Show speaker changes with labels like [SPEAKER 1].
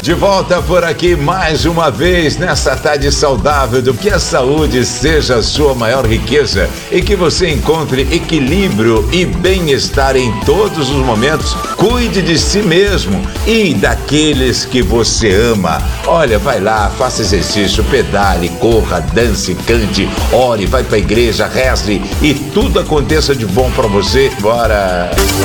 [SPEAKER 1] De volta por aqui mais uma vez nessa tarde saudável, do que a saúde seja a sua maior riqueza e que você encontre equilíbrio e bem-estar em todos os momentos. Cuide de si mesmo e daqueles que você ama. Olha, vai lá, faça exercício, pedale, corra, dance, cante, ore, vai pra igreja, reze e tudo aconteça de bom pra você. Bora!